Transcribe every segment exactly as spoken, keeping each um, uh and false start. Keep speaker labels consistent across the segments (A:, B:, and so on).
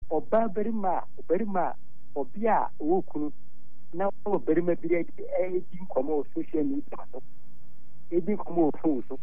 A: oba berima berima obia wokunu na o berima bi e di nkomo social media so e di nkomo phone so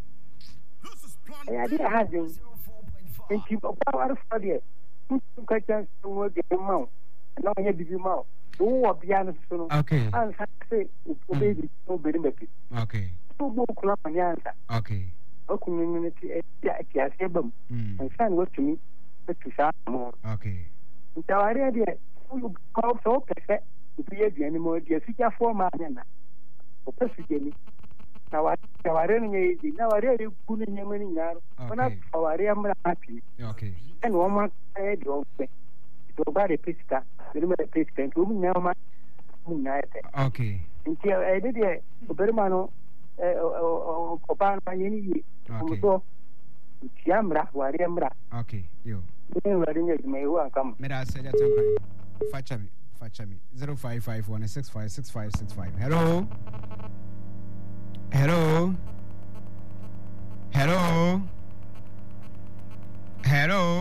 A: ya dia hajin enti oba war for there tu ka chance wo de ma na onye bibi ma o obia no so no
B: okay
A: an say o baby o berima bi
B: okay
A: so bo kula manyansa
B: okay
A: o community e ya ki asebam and san what to me to sa mo
B: okay
A: ntaware de you call so perfect to be a animal de fika for ma na o perfect ni taware ni ni na ware ri kunu nyamani nyaro ona taware amra happy
B: okay
A: and one more e de o pe to ba de pista de me pista to mu nyama mu nyaete
B: okay
A: nti e de de o berma no o o pa na yeni
B: okay
A: so tiamra ware amra
B: okay yo
A: ni ware ni me wa kam
B: me da se ja tankwan facha me facha me zero five five one six five six five six five hello hello hello hello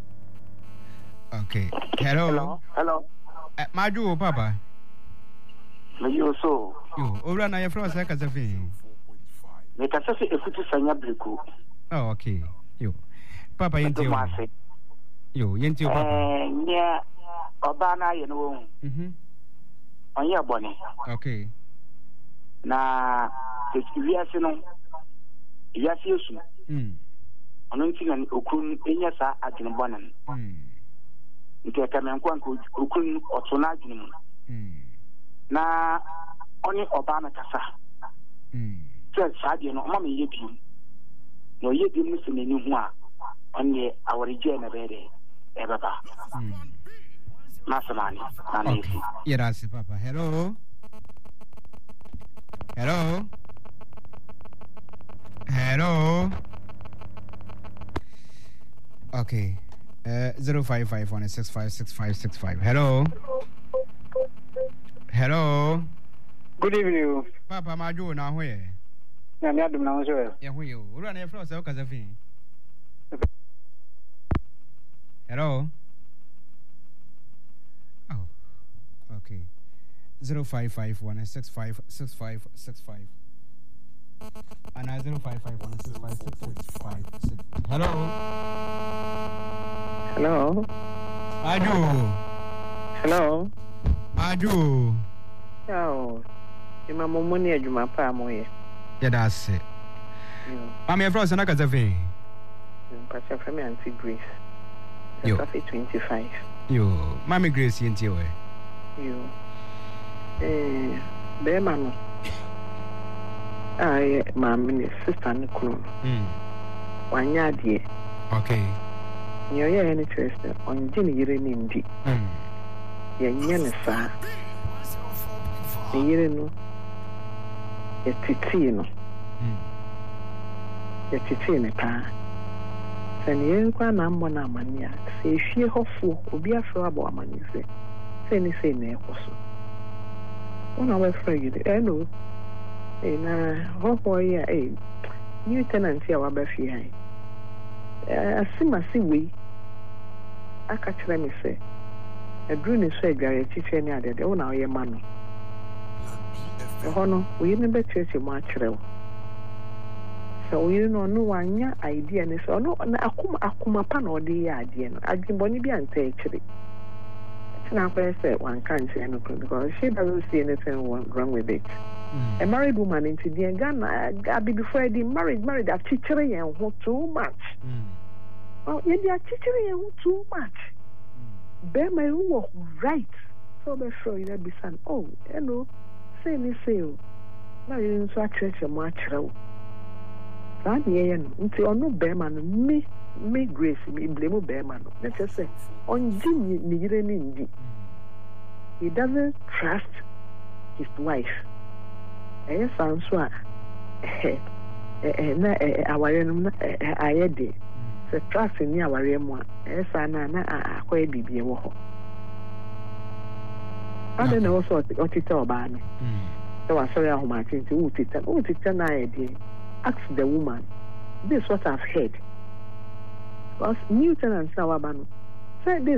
B: okay hello
A: hello hello
B: eh, maju papa
A: me so
B: yo ora na ye fro se ka zafi
A: me ka se efutu sanya bleku
B: oh okay yo papa yenti yo yo yenti yo papa
A: eh nya oba na ye no
B: mhm
A: onye agboni
B: okay
A: na tekiwiase no wiase yesu
B: mm
A: ono nti na okun enya sa adwene bonan
B: mm
A: nke ka men kwa okun otona adwene mu
B: mm
A: na oni oba na kasa
B: mm
A: se saade no mama ye bi no ye bi musu ne ni hu a onye aworije na bere e baba
B: mm
A: masamani na
B: okay
A: nisi
B: yerasi papa hello hello hello okay uh zero five five one six five six five six five hello hello
A: good evening
B: papa maju na ho ye
A: na me adum na ho so
B: ye ho ye ura na ye fro se o kaza fi hello oh okay zero five five one six five six five six five and zero five five one six five six six five six. Hello.
A: hello
B: Aju.
A: hello
B: Aju.
A: oh ima momoni adwuma pa moye
B: Yeah, that's it. I'm your friend, Sanaka Zafi.
A: Pastor Femi Auntie Grace.
B: Yo.
A: twenty-five.
B: Yo, Mammy Grace, into you.
A: Yo. Eh, Beman. I, my sister Nicole.
B: Hmm.
A: One yard ye.
B: Okay.
A: You're any interest on Jenny Yerendi.
B: Hmm.
A: Yensa. Yereno. A titino.
B: Hmm.
A: A titine pa. Send you one amber mania. Say she hopeful will be a flabber amani. Say, any say ne also. One hour for you, I know. In a hope or yeah, a new tenant here, our Buffy. I see my see we. I catch them, me say. A drone is so gary teacher any other, the owner of your man. Oh, we never chase your match. So you know, no one idea, and so no, Akuma Akuma pan or the idea. I can bonny be actually. It's not fair, say one can't say anything because she doesn't see anything wrong with it. Mm. A married woman into the Ghana, I be before the married, married, a teacher and who too much. Mm. Oh, yeah, they are teacher and too much. Mm. Bear my work right. So be sure you be son. Oh, hello. Say me say, now you so church a match. That yeah, until on no bearman, me, me grace, me blame bearman. Let's just say, on Jimmy, Nindi. He doesn't trust his wife. Eh, François, eh, eh, na, eh, our enemy, eh, I had it. The trust in our remwa, eh, Sana, ah, where be be a walk. I don't know what it's all about. So I saw how much into what it's an what it's an idea. Ask the woman. This is what I've heard. Because Newton and Sawabano said this